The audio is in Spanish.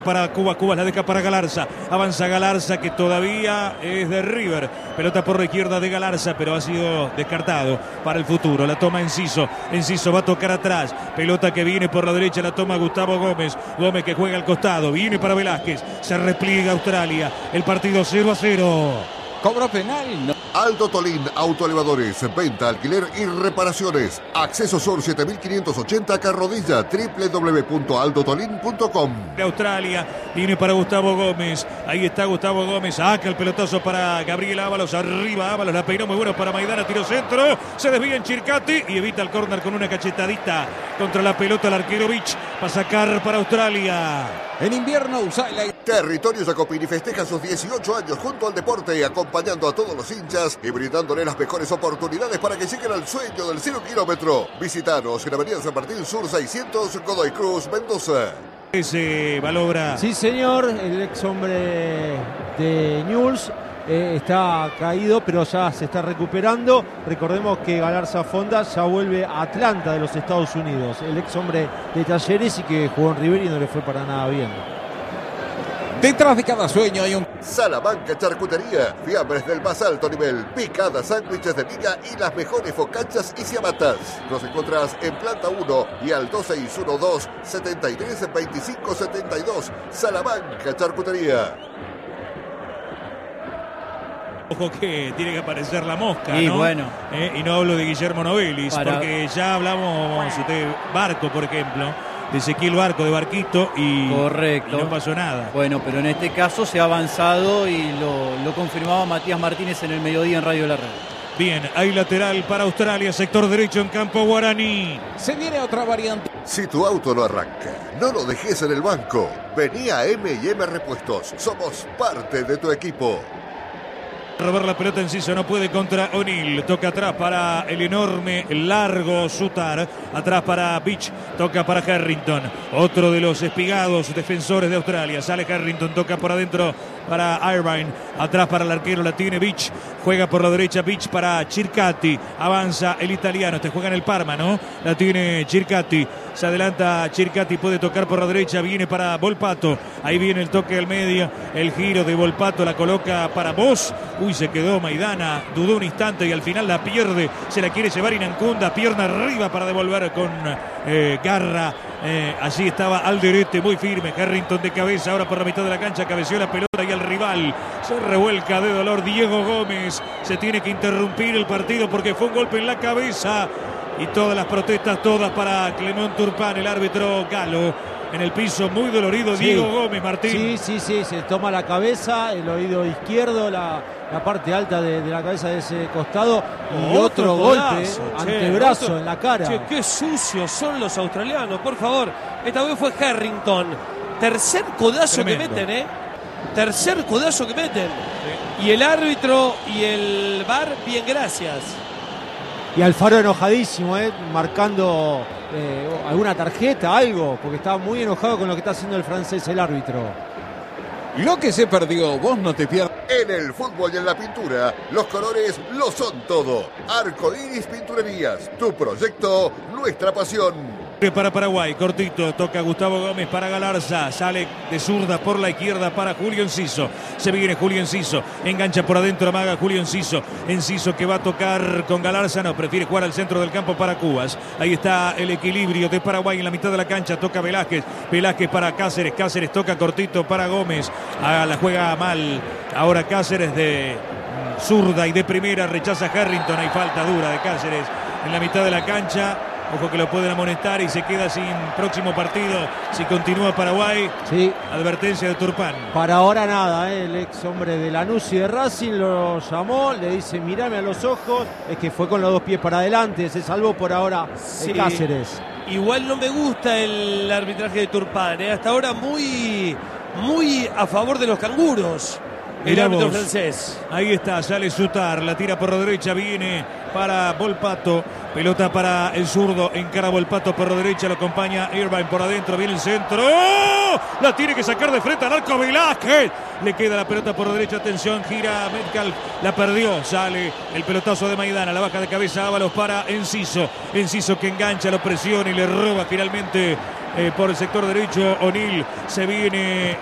Para Cuba, Cuba la deja para Galarza, avanza Galarza que todavía es de River, pelota por la izquierda de Galarza pero ha sido descartado para el futuro, la toma Enciso va a tocar atrás, pelota que viene por la derecha, la toma Gustavo Gómez, Gómez que juega al costado, viene para Velázquez, se repliega Australia, el partido 0-0. Cobro penal. No. Aldo Tolín, autoelevadores, venta, alquiler y reparaciones. Acceso Sur 7580 Carrodilla, www.aldotolin.com. De Australia, viene para Gustavo Gómez, ahí está Gustavo Gómez, saca el pelotazo para Gabriel Ábalos, arriba Ábalos, la peinó muy bueno para Maidana, tiro centro, se desvía en Chircati y evita el córner con una cachetadita contra la pelota el arquero Vich, para sacar para Australia. En invierno usa el Territorio Jacopini festeja sus 18 años junto al deporte, acompañando a todos los hinchas y brindándole las mejores oportunidades para que lleguen al sueño del 0 kilómetro. Visitanos en Avenida San Martín Sur 600, Godoy Cruz, Mendoza. Se valora. Sí, señor, el ex hombre de Newell's está caído, pero ya se está recuperando. Recordemos que Galarza Fonda ya vuelve a Atlanta de los Estados Unidos. El ex hombre de Talleres y que jugó en River y no le fue para nada bien. Detrás de cada sueño hay un Salamanca Charcutería, fiambres del más alto nivel, picadas, sándwiches de miga y las mejores focachas y ciabatas. Nos encontrás en planta 1 y al 2612-732572. Salamanca Charcutería. Ojo que tiene que aparecer la mosca, y ¿no? Bueno. Y no hablo de Guillermo Novelis, Para... porque ya hablamos de Barco, por ejemplo, de Ezequiel Barco, de Barquito, y, correcto. Y no pasó nada. Bueno, pero en este caso se ha avanzado y lo confirmaba Matías Martínez en el mediodía en Radio La Red. Bien, hay lateral para Australia, sector derecho en campo guaraní. Se viene otra variante. Si tu auto no arranca, no lo dejes en el banco. Vení a M&M Repuestos, somos parte de tu equipo. Robar la pelota Enciso, no puede contra O'Neill, toca atrás para el enorme, largo Sutar, atrás para Beach, toca para Harrington, otro de los espigados defensores de Australia, sale Harrington, toca por adentro para Irvine, atrás para el arquero, la tiene Beach, juega por la derecha Beach para Chircati, avanza el italiano, este juega en el Parma, ¿no? La tiene Chircati, se adelanta Chircati, puede tocar por la derecha, viene para Volpato, ahí viene el toque al medio, el giro de Volpato, la coloca para Vos, se quedó Maidana, dudó un instante y al final la pierde, se la quiere llevar Inancunda, pierna arriba para devolver con garra, allí estaba Alderete muy firme, Harrington de cabeza, ahora por la mitad de la cancha, cabeció la pelota y el rival se revuelca de dolor, Diego Gómez, se tiene que interrumpir el partido porque fue un golpe en la cabeza y todas las protestas, todas para Clement Turpin, el árbitro Galo. En el piso, muy dolorido, sí. Diego Gómez, Martín. Sí, se toma la cabeza, el oído izquierdo, la parte alta de la cabeza de ese costado y otro golpe, antebrazo en la cara. Che, qué sucios son los australianos, por favor. Esta vez fue Harrington. Tercer codazo que meten, Tercer codazo que meten. Sí. Y el árbitro y el VAR, bien, gracias. Y Alfaro enojadísimo, marcando alguna tarjeta, algo, porque estaba muy enojado con lo que está haciendo el francés, el árbitro. Lo que se perdió, vos no te pierdas. En el fútbol y en la pintura, los colores lo son todo. Arco Iris Pinturerías, tu proyecto, nuestra pasión. Para Paraguay, cortito, toca Gustavo Gómez para Galarza, sale de zurda por la izquierda para Julio Enciso, se viene Julio Enciso, engancha por adentro, amaga Julio Enciso que va a tocar con Galarza, no, prefiere jugar al centro del campo para Cubas, ahí está el equilibrio de Paraguay en la mitad de la cancha, toca Velázquez para Cáceres toca cortito para Gómez, la juega mal, ahora Cáceres de zurda y de primera, rechaza Harrington, hay falta dura de Cáceres en la mitad de la cancha. Ojo que lo pueden amonestar y se queda sin próximo partido si continúa Paraguay. Sí. Advertencia de Turpin. Para ahora nada, el ex hombre de Lanús y de Racing lo llamó, le dice mirame a los ojos, es que fue con los dos pies para adelante, se salvó por ahora Cáceres. Igual no me gusta el arbitraje de Turpin, hasta ahora muy a favor de los canguros. el árbitro francés. Ahí está, sale Sutar, la tira por la derecha, viene para Volpato, pelota para el zurdo, encara Volpato por la derecha, lo acompaña Irvine por adentro, viene el centro, ¡oh! La tiene que sacar de frente al arco Velázquez, le queda la pelota por la derecha, atención, gira Metcalf, la perdió, sale el pelotazo de Maidana, la baja de cabeza Ábalos para Enciso que engancha, lo presiona y le roba finalmente por el sector derecho. O'Neill se viene